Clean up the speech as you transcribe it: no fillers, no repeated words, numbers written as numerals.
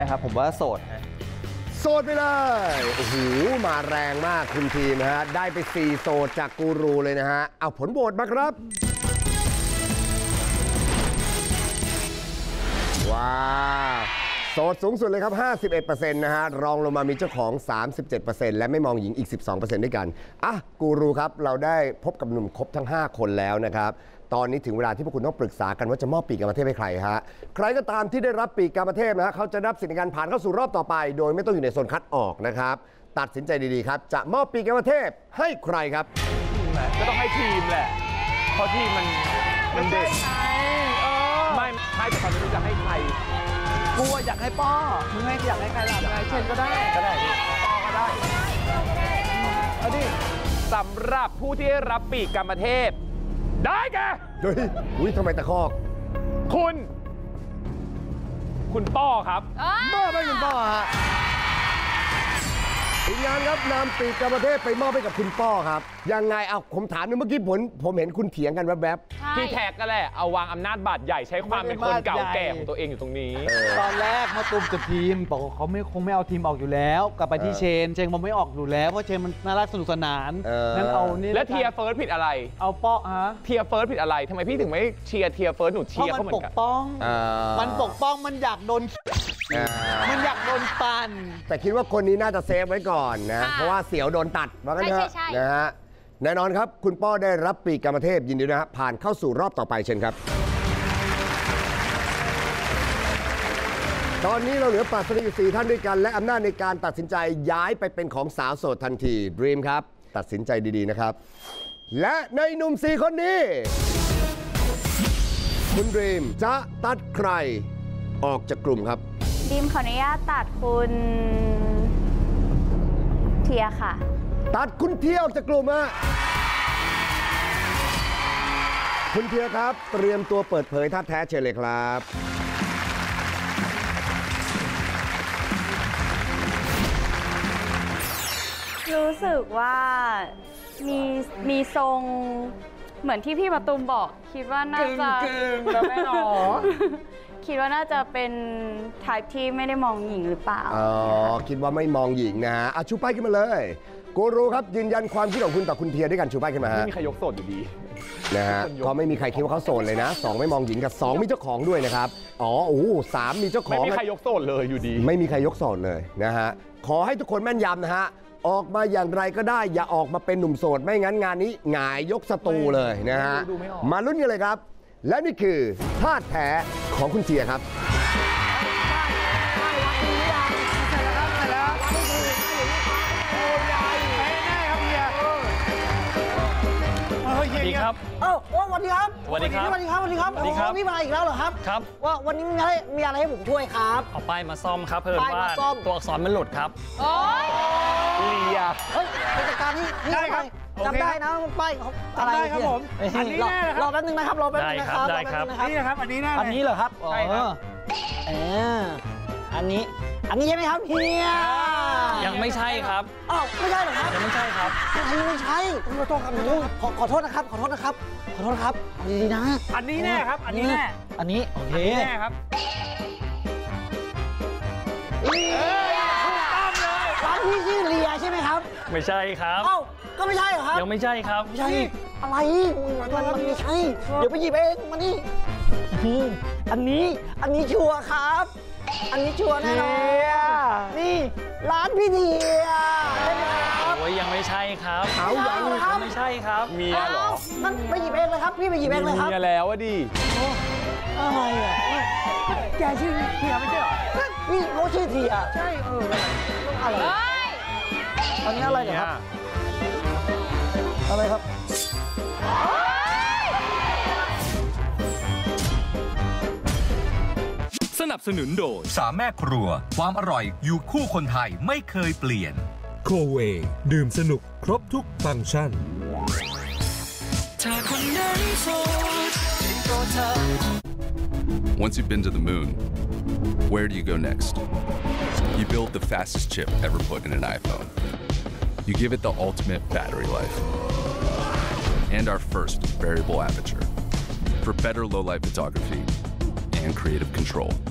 ครับผมว่าโสดฮะโสดไปเลยโอ้โหมาแรงมากคุณทีมฮะได้ไป4โสดจากกูรูเลยนะฮะเอาผลโหวตมาครับว้าวโสดสูงสุดเลยครับ 51% นะฮะรองลงมามีเจ้าของ 37% และไม่มองหญิงอีก 12% ด้วยกันอ่ะกูรูครับเราได้พบกับหนุ่มครบทั้ง5คนแล้วนะครับตอนนี้ถึงเวลาที่พวกคุณต้องปรึกษากันว่าจะมอบปีกกามเทพให้ใครฮะใครก็ตามที่ได้รับปีกกามเทพนะฮะเขาจะรับสิทธิในการผ่านเข้าสู่รอบต่อไปโดยไม่ต้องอยู่ในโซนคัดออกนะครับตัดสินใจดีๆครับจะมอบปีกกามเทพให้ใครครับก็ต้องให้ทีมแหละเพราะทีมมันเด็กไม่ใช่แต่ตอนนี้จะให้ใครกูอยากให้ป้อมึงให้อยากให้ใครล่ะอยากให้เชนก็ได้ป้อก็ได้เอาดิสำหรับผู้ที่ได้รับปีกกามเทพได้แกเฮ้ยอุ้ยทำไมตะคอกคุณป้อครับมอบให้คุณป้อฮะทีมงานครับนำปีกกามเทพไปมอบให้กับคุณป้อครับยังไงเอาผมถามเมื่อกี้ผมเห็นคุณเถียงกันแวบๆที่แท็กก็แหละเอาวางอำนาจบาดใหญ่ใช้ความเป็นคนเก่าแก่ของตัวเองอยู่ตรงนี้ตอนแรกมาตุ้มกับทีมบอกว่าเขาคงไม่เอาทีมออกอยู่แล้วกลับไปที่เชนมันไม่ออกอยู่แล้วเพราะเชนมันน่ารักสนุกสนานงั้นเอานี่แล้วเทียเฟิร์สผิดอะไรเอาป้อฮะเทียเฟิร์สผิดอะไรทำไมพี่ถึงไม่เชียร์เทียเฟิร์สหนูเชียร์เขาเหมือนกันมันปกป้องมันอยากโดนปั่นแต่คิดว่าคนนี้น่าจะเซฟไว้ก่อนนะเพราะว่าเสียวโดนตัดว่ากันเถอะนะฮะแน่นอนครับคุณป้อได้รับปีกกามเทพยินดีนะฮะผ่านเข้าสู่รอบต่อไปเช่นครับตอนนี้เราเหลือปรัชญาอยู่4ท่านด้วยกันและอำนาจในการตัดสินใจย้ายไปเป็นของสาวโสดทันทีดรีมครับตัดสินใจดีๆนะครับและในหนุ่ม4คนนี้คุณดรีมจะตัดใครออกจากกลุ่มครับดรีมขออนุญาตตัดคุณเทียค่ะตัดคุณเทียออกจากกลุ่มฮะคุณเทียครับเตรียมตัวเปิดเผยท่าแท้เชิญเลยครับรู้สึกว่ามีทรงเหมือนที่พี่มาตุมบอกคิดว่าน่าจะแล้วแม่หนอคิดว่าน่าจะเป็นไทป์ที่ไม่ได้มองหญิงหรือเปล่าคิดว่าไม่มองหญิงนะฮะชูป้ายขึ้นมาเลยกูรูครับยืนยันความคิดของคุณต่อคุณเทียด้วยกันชูป้ายขึ้นมาฮะไม่มีใครยกโสดอยู่ดีนะฮะก็ไม่มีใครคิดว่าเขาโสดเลยนะ2ไม่มองหญิงกับ2มีเจ้าของด้วยนะครับ3มีเจ้าของไม่มีใครยกโสดเลยอยู่ดีไม่มีใครยกโสดเลยนะฮะขอให้ทุกคนแม่นยำนะฮะออกมาอย่างไรก็ได้อย่าออกมาเป็นหนุ่มโสดไม่งั้นงานนี้หงายยกสตูเลยนะฮะมาลุ้นกันเลยครับและนี่คือท่าแท้ของคุณเทียครับสวัสดีครับสวัสดีครับสวัสดีครับสวัสดีครับสวัสดีครับพี่มาอีกแล้วเหรอครับครับว่าวันนี้มีอะไรให้ผมช่วยครับเอาป้ายมาซ่อมครับเพิ่มว่าตัวอักษรมันหลุดครับโอ้ยเลียจัดการนี่ได้ครับจำได้นะป้ายอะไรครับผมอันนี้แน่เลยครับรอแป๊บนึงนะครับรอแป๊บนึงนะครับได้ครับนี่นะครับอันนี้แน่อันนี้เหรอครับใช่ครับอันนี้ใช่ไหมครับเฮียยังไม่ใช่ครับไม่ใช่เหรอครับยังไม่ใช่ครับไม่ใช่ขอโทษครับขอโทษนะครับดีๆนะอันนี้แน่ครับอันนี้แน่อันนี้โอเคแน่ครับร้านพี่ชื่อเลียใช่ไหมครับไม่ใช่ครับก็ไม่ใช่เหรอครับยังไม่ใช่ครับไม่ใช่อะไรมันไม่ใช่เดี๋ยวไปหยิบเองมานี่อันนี้ชัวร์ครับอันนี้ชัวร์แน่นอนนี่ร้านพี่เทียใช่ไหมครับโอ้ยยังไม่ใช่ครับยังไม่ใช่ครับเมียเหรอนั่นไปหยิบเองเลยครับพี่ไปหยิบเองเลยครับเมียแล้วดิอะไรอ่ะแกชื่อเทียไม่ใช่เหรอนี่เขาชื่อเทียใช่อะไรอันนี้อะไรเนี่ยครับอะไรครับสนับสนุนโดย3แม่ครัวความอร่อยอยู่คู่คนไทยไม่เคยเปลี่ยนโคเวดื่มสนุกครบทุกฟังก์ชัน Once you've been to the moon, where do you go next? You build the fastest chip ever put in an iPhone. You give it the ultimate battery life. And our first variable aperture for better low-light photography and creative control.